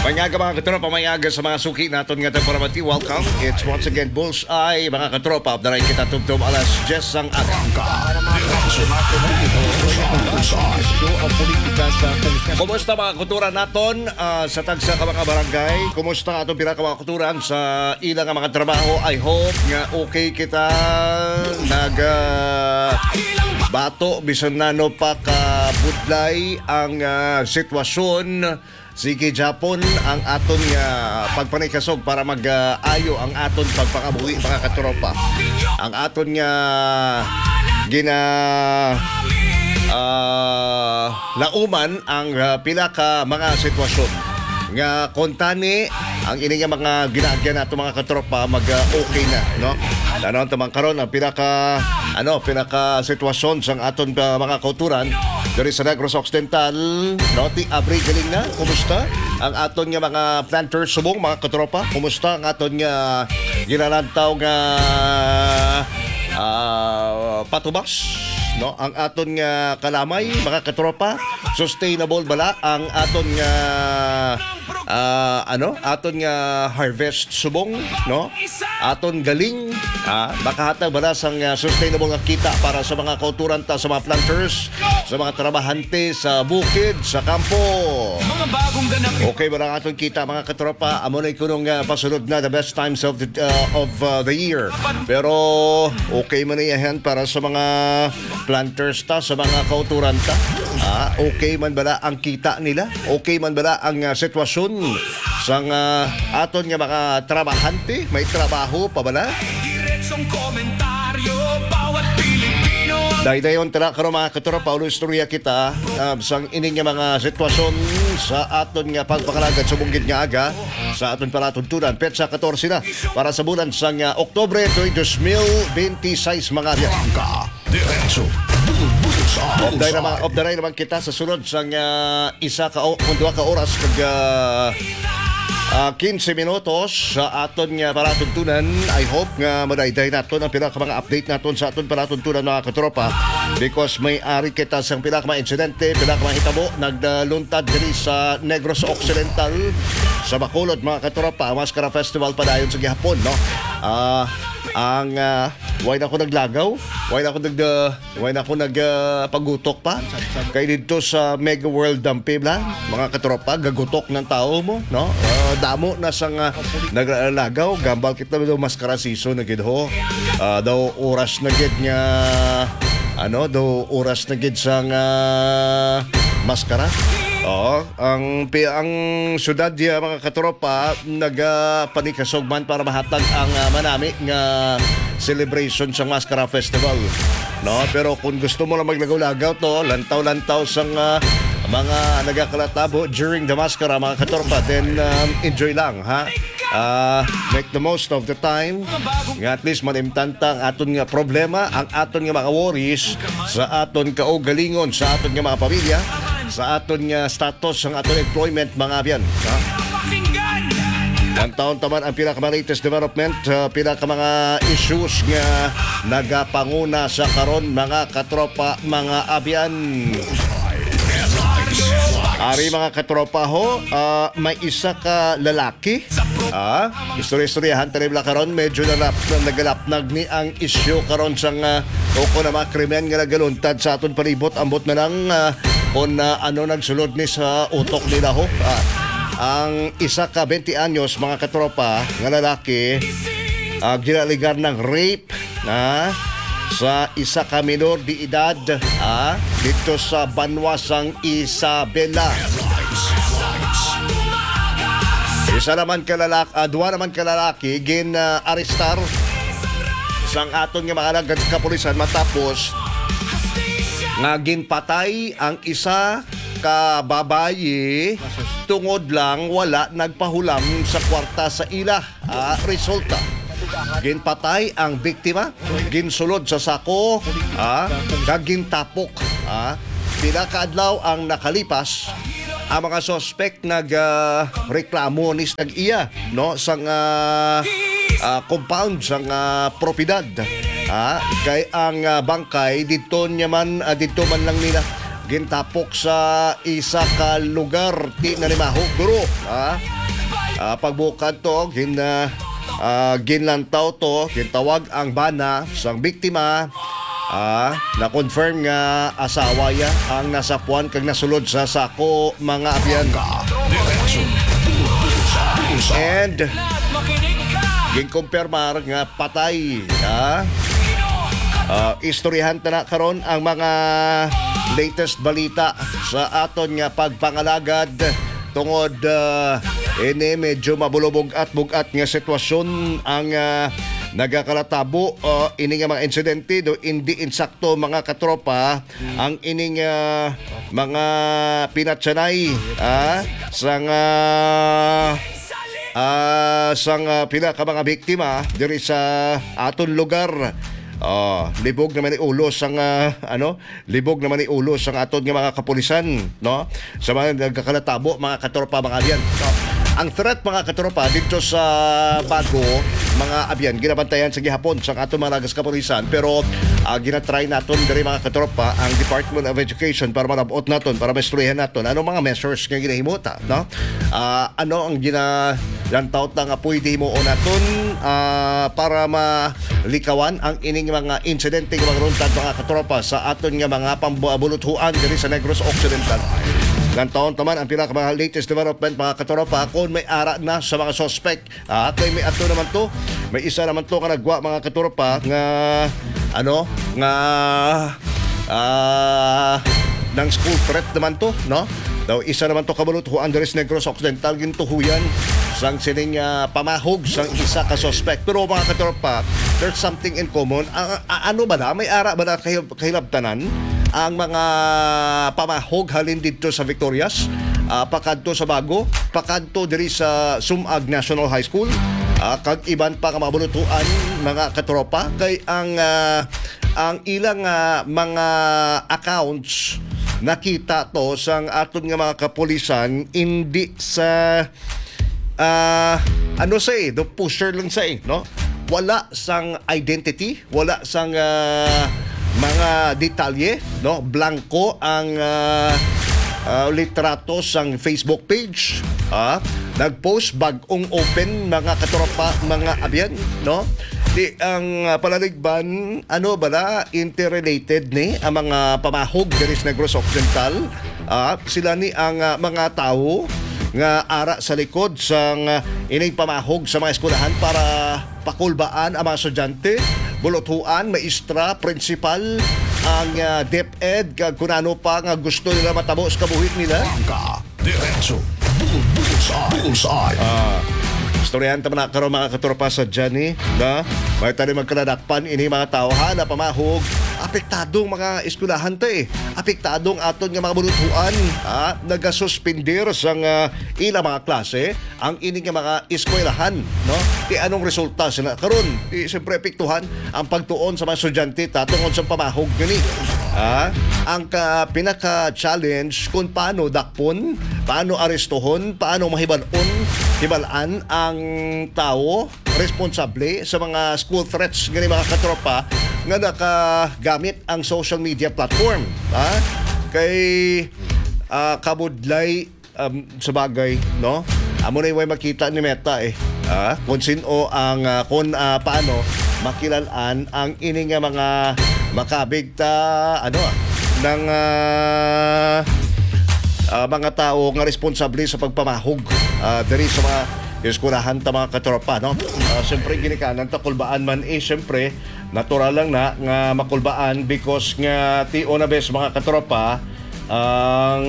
Manyaga mga katropa, manyaga sa mga suki naton nga temperamenti. Welcome. It's once again Bullseye mga katropa. Daray kita tugtog alas 10 ang aga. Kumusta mga kuturan naton sa tagsa ka mga barangay? Kumusta nga itong pinaka mga kuturan sa ilang mga trabaho? I hope nga okay kita bato bisan nano pa ka budlay ang sitwasyon. Sige Japon ang aton nga pagpanikasog para mag-ayo ang aton pagpakabuhi mga katropa. Ang aton nga lauman ang pila ka mga sitwasyon nga kontani ang ini nga mga ginagyan nato mga katropa mag-okay na, no? Danon tamang karon ang pinaka sitwasyon sang aton mga kauturan diri sa Negros Occidental, no? Ti Abri galing na. Kumusta ang aton nga mga planters subong mga katropa? Kumusta ang aton nga ginalantaw nga patubas, no? Ang aton nga kalamay mga katropa, sustainable bala ang aton nga aton nga harvest subong, no? Aton galing makahatag bala sang sustainable nga kita para sa mga kauturan ta, sa mga planters, sa mga trabahante sa bukid, sa kampo. Okay ba ang aton kita mga katropa? Amo na ikunong pasunod na the best times of the year. Pero okay man yan para sa mga planters ta, sa mga kauturan ta. Okay man bala ang kita nila? Okay man bala ang sitwasyon sang aton nga mga trabahante? May trabaho pa bala? Diretsong komentaryo bawat Pilipino. Daydayon tara karon mga katropa, ulo istorya kita sang ining nga mga sitwasyon sa aton nga pagpakalagad sa bunggid nga aga sa aton palatuntunan. Petsa 14 na para sa bulan sang Oktubre 2026 mga biyangka. Diretso. Of the day naman kita sa sunod sang dua ka oras kag 15 minutos sa aton nga palatuntunan. I hope nga madayday naton ang pinaka mga update naton sa aton palatuntunan mga katropa, because may ari kita sang pinaka mga insidente, pinaka mga hitabo nagdaluntad diri sa Negros Occidental sa Bacolod mga katropa. Mascara Festival pa dayon sa gihapon, no? Why na ako naglagaw? Why na ako nagpagutok pa? Kaya dito sa Mega World Dampibla, mga katropa, gagutok ng tao mo, no? Damo na sang naglagaw, gambal kita daw maskara season na gid ho. Daw oras na gid nga oras na gid sang maskara. Oo, ang syudad diya mga katropa nagapanikasog man para mahatag ang manami nga celebration sa Mascara Festival, no? Pero kung gusto mo lang maglagaw-lagaw to, lantaw-lantaw sang mga nagakalatabo during the Mascara mga katropa, then enjoy lang, ha? Make the most of the time nga at least manimtanta ang aton nga problema, ang aton nga mga worries sa aton kaugalingon, sa aton nga mga pamilya, sa aton nga status, ang aton employment mga abyan, ha? Ang taon taman ang pinaka-latest development, pinaka mga issues nga nagapanguna sa karon mga katropa mga abyan. Ari mga katropa ho, may isa ka lalaki. Istorya-istoryahan tanibla karon, medyo nagalapnag ni ang issue karon sang oko na mga krimen nga nagaluntad sa aton palibot. Ambot na lang kung nagsulod ni sa utok nila ho. Ang isa ka 20 anyos mga katropa nga lalaki ginaligar ng rape sa isa ka minor di edad dito sa Banwasang Isabela. Dua naman ka lalaki gin-arestar sang aton nga mga alagad sa kapulisan matapos nga ginpatay ang isa ka babayi tungod lang wala nagpahulam sa kwarta sa ila. Resulta, ginpatay ang biktima, ginsulod sa sako, kag gintapok. Pila ka adlaw ang nakalipas, ang mga suspect nagreklamo ni iya, no, sang compound sang propiedad. Kay ang bangkay dito man lang nila gintapok sa isa ka lugar ti nanimaho guro. pagbukad to ginlantaw to gintawag ang bana sang biktima na confirm nga asawa ya ang nasapuan kag nasulod sa sako mga abyan. And ginkumpirmar nga patay istoryahan na karon ang mga latest balita sa aton nga pagpangalagad tungod ini medyo mabulubog at bugat nga sitwasyon ang nagakalatabo ini nga mga insidente do hindi insakto mga katropa ang ining mga pinatsanay sang pila ka mga biktima diri sa aton lugar. Libog naman ni ulo sang libog naman ni ulo sang aton nga mga kapulisan, no, sa mga nagkakalatabo mga katropa mga abyan. Ang threat mga katropa dito sa Bago mga abyan ginabantayan sa gihapon sa aton mga nagas kapulisan, pero ginatry naton diri mga katropa ang Department of Education para malabot naton, para mastruyahan naton ano mga measures nga ginahimota, no, ano ang lantaw nga pwede mo naton para malikawan ang ining mga insidente nga magruntad mga katropa sa aton nga mga pambuluthuan diri sa Negros Occidental. Lantaon taman ang pinaka mga latest development mga katropa kung may ara na sa mga suspect. Kay may ato naman to, may isa naman to nga nagwa mga katropa nga ng school threat naman to, no? Daw isa naman to kabuluthuan diri sa Negros Occidental gintuhuyan sang sining pamahog sang isa ka suspect. Pero mga katropa, there's something in common. Ano ba na? May ara ba na kahilabtanan ang mga pamahog halin dito sa Victorias, pakadto sa Bago, pakadto diri sa Sumag National High School, kag iban pa nga mabulutuan mga katropa kay ang ilang mga accounts nakita to sang aton nga mga kapulisan hindi sa do pusher lang sa no, wala sang identity, wala sang mga detalye, no, blanco ang litrato sang Facebook page. Nagpost bagong open mga katropa mga abyan, no. Di ang palaligban bala interrelated ni ang mga pamahog diri sa Negros Occidental. Sila ni ang mga tao nga ara sa likod sang ining pamahog sa mga eskwelahan para pakulbaan ang mga estudyante, buluthuan, maestra, principal, ang DepEd kag kunano pa nga gusto nila matabo sa kabuhit nila. Diretso. Bullseye. Istoryahan taman na karon mga katropa sa Johnny na may tali magkanadakpan ini mga tao na pamahog. Apektadong mga eskwelahan apektadong aton nga mga buluthuan, nagasuspender sang ilang mga klase ang ini nga mga eskwelahan, no. Di anong resulta sila karon? Di siyempre apektuhan ang pagtuon sa mga estudyante tungod sa pamahog gani. Ang pinaka-challenge kung paano dakpon, paano arestuhon, paano hibalaan ang tao responsable sa mga school threats gani mga katropa nga nakagamit ang social media platform. Kay kabudlay sa bagay, no? Amo na way makita ni Meta kung sino ang paano makilalaan ang ini nga mga makabigta ng mga tao nga responsable sa pagpamahog diri sa mga eskwelahan ta mga katropa, no. Siyempre ginikanan ta kulbaan man siyempre natural lang na nga makulbaan because nga tio na bes mga katropa ang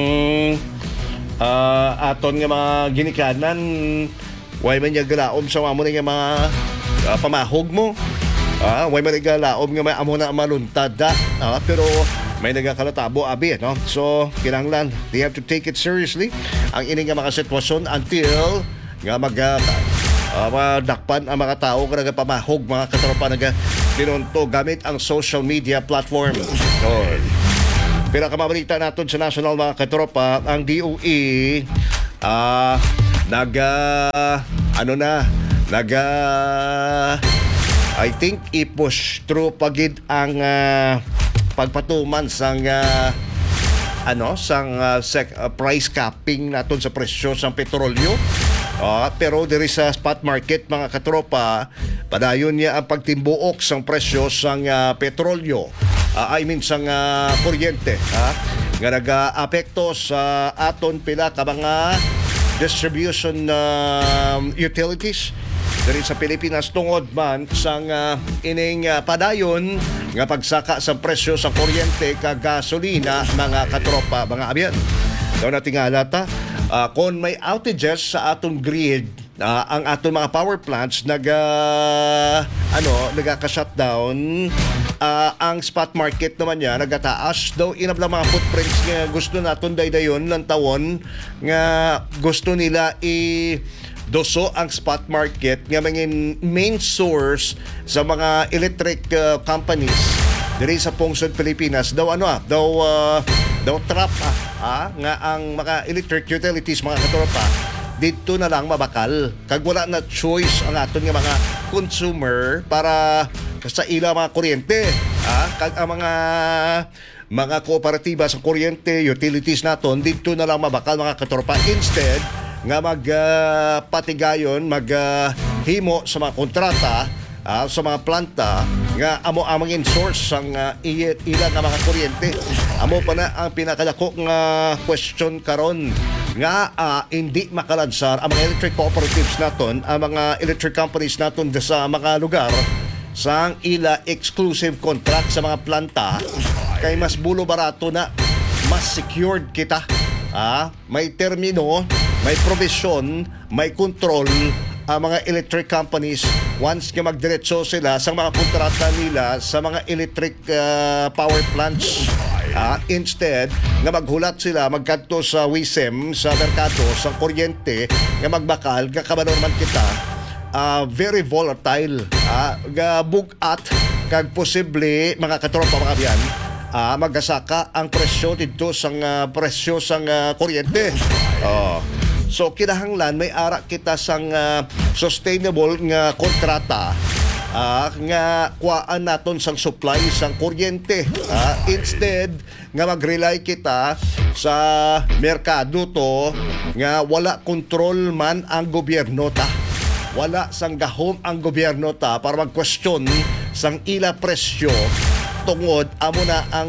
aton nga mga ginikanan way man galaom sa amo nga mga pamahog mo. Way man galaom nga may amo na maluntad pero may nagakalatabo abi, no. So kinahanglan they have to take it seriously ang ini nga mga sitwasyon until nga madakpan ang mga tao nga nagapamahog mga katropa tinunto gamit ang social media platform. So, pinakamabalita natin sa national mga katropa, ang DOE I think i-push through pagid ang pagpatuman sang price capping naton sa presyo sang petrolyo. Pero diri sa spot market mga katropa, padayon niya ang pagtimbuok sang presyo sang petrolyo. Sang kuryente, nga nag-apekto sa aton pila ka mga distribution utilities diri sa Pilipinas tungod man sang ining padayon nga pagsaka sa presyo sa kuryente kag gasolina mga katropa, mga abyan. Daw natingala ta, kung may outages sa atong grid, ang atong mga power plants nagaka-shutdown, ang spot market naman niya nagataas daw inablang mga footprints nga gusto naton daydayon ng tawon nga gusto nila doso ang spot market nga mangin main source sa mga electric companies diri sa Pungsod Pilipinas daw trap nga ang mga electric utilities mga katropa dito na lang mabakal kag wala na choice ang aton nga mga consumer para sa ila mga kuryente kag ang mga kooperatiba sa kuryente utilities naton dito na lang mabakal mga katropa instead nga magpatigayon maghimo sa mga kontrata sa mga planta nga amo amang in-source ang ilang nga mga kuryente. Amo pa na ang pinakadako nga question karon nga hindi makalansar ang mga electric cooperatives naton, ang mga electric companies naton sa mga lugar sang ila exclusive contract sa mga planta kay mas bulo barato na, mas secured kita. May termino, may provision, may control ang mga electric companies once nga magdiretso sila sa mga kontrata nila sa mga electric power plants. Instead nga maghulat sila magkadto sa WISM sa merkado sa kuryente nga magbakal nga kabanorman kita very volatile bugat kag posible mga katropa mga biyan magasaka ang presyo dito sang presyo sang kuryente. So kinahanglan may ara kita sang sustainable nga kontrata nga kuhaan naton sang supply sang kuryente. Instead nga mag-rely kita sa merkado to nga wala control man ang gobyerno ta. Wala sang gahom ang gobyerno ta para mag-question sang ila presyo tungod amo na ang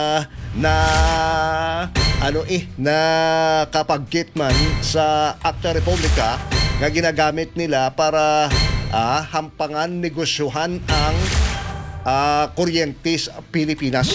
na kapagkit man sa Acta Republica nga ginagamit nila para hampangan, negosyuhan ang kuryente sa Pilipinas.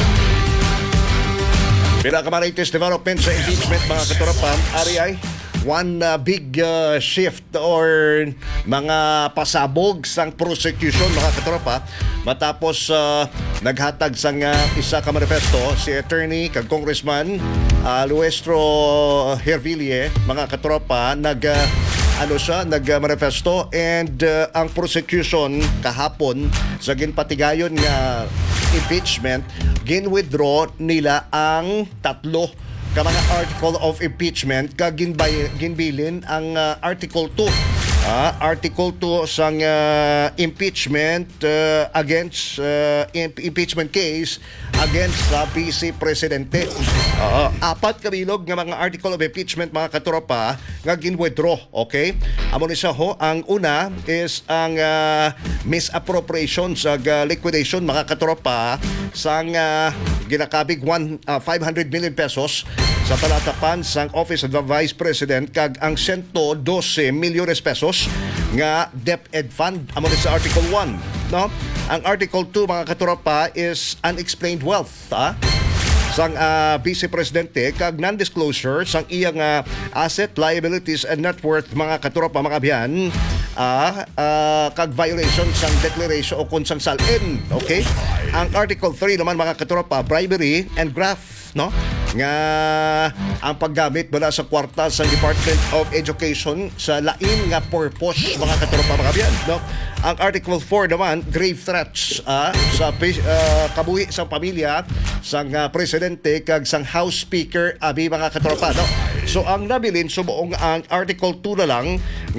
Pinakamaraitis development sa impeachment mga katurapan, RI, one big shift or mga pasabog sang prosecution mga katropa matapos naghatag sang isa ka manifesto si attorney kag congressman Luestro Herville mga katropa nagmanifesto and ang prosecution kahapon sa ginpatigayon nga impeachment gin-withdraw nila ang tatlo ka mga article of impeachment kag ginbilin ang article 2 article 2 sang impeachment against impeachment case against sa vice presidente. Apat kabilog nga mga article of impeachment mga katropa nga gin-withdraw. Okay, amo ni siya ang una is ang misappropriation sa liquidation mga katropa sang ginakabig 500 million pesos sa palatapan sang Office of the Vice President kag ang 112 milyones pesos nga DepEd Fund amo ni sa Article 1 no. Ang Article 2 mga katropa is unexplained wealth sang Vice Presidente kag non-disclosure sang iyang asset, liabilities and net worth mga katropa mga biyan kag violation sang declaration o kung sang salin. Okay, ang Article 3 naman mga katropa, bribery and graft no nga ang paggamit mula sa kwarta sa Department of Education sa lain nga purpose mga katropa mga biyan no. Ang Article 4 naman, grave threats sa kabuhi sa pamilya sang presidente kag sang House Speaker abi mga katropa no. So ang nabilin subuong ang Article 2 na lang